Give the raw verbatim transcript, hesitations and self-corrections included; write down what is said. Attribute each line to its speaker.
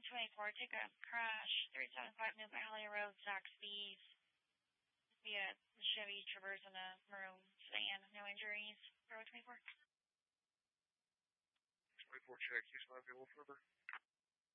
Speaker 1: twenty-four, take a crash, three seventy-five New Valley Road, Zaxby's. Via Chevy Traverse and a maroon sedan. No injuries. Road twenty-four.
Speaker 2: twenty-four check. Houston, might be a little further.